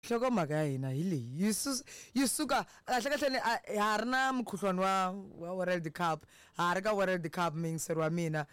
hlokomhaka ya hina hi leyi yi suka kahle ha ri na mukhuhlwani wa World Cup ha ri ka World Cup mingiseri wa mina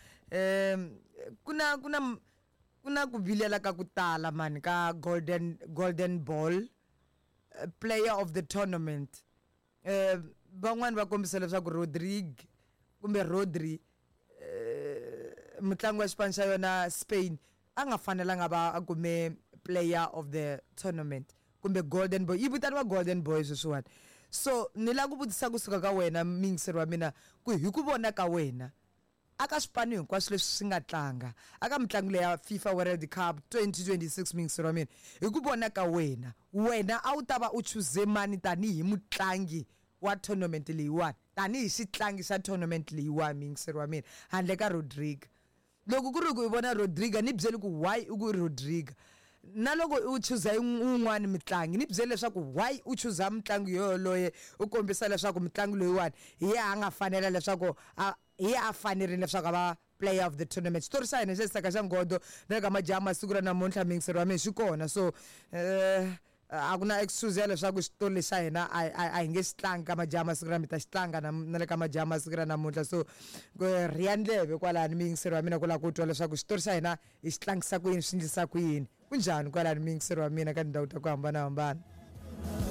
kuna ku vilela ka ku tala mani ka golden ball player of the tournament van'wani va kombisa leswaku Rodri mutlangi wa xipano xa yona Spain a nga fanelanga va a kume player of the tournament kumbe golden boy yi vitaniwa golden boy sweswiwani so ni la ku vutisa kusuka ka wena mingiseri wa mina ku hi ku vona ka wena aka swipano hinkwaswo leswi swi nga tlanga aka mitlangu leya FIFA World Cup 2026 mingiseri wa mina hi ku vona ka wena a wu ta va u choose mani tanihi mutlangi wa tournament leyiwani tanihi xitlangi xa tournament leyiwani mingiseri wa mina handle ka Rodrigo loko ku ri ku vona Rodrigo ni byeli ku why u ku Rodrigo na loko u choose un'wana mitlangi ni byele leswaku why u choose mutlangi yoloye u kombisa leswaku mitlangi loyiwani hi nga fanela leswaku a fanerile leswaku va player of the tournament story sa hina xa saka xa ngodo na ka majama siku ra namuntlha mingiseri wa mina xi kona so a ku na excuse leswaku xitori xa hina a hi nge xitlangi ka majama siku ra mi ta xitlanga na le ka majama siku ra namuntlha so riyandleve kwalani mingiseri wa mina ku la ku twa leswaku xitori xa hina hi xitlangisa ku yini swi ndlisa ku yini kunjani kwalani mingiseri wa mina ka tindhawu ta ku hambanahambana